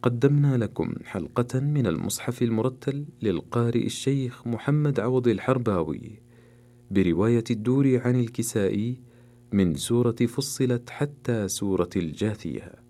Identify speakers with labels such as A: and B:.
A: قدمنا لكم حلقة من المصحف المرتل للقارئ الشيخ محمد عوض الحرباوي برواية الدوري عن الكسائي من سورة فصلت حتى سورة الجاثية.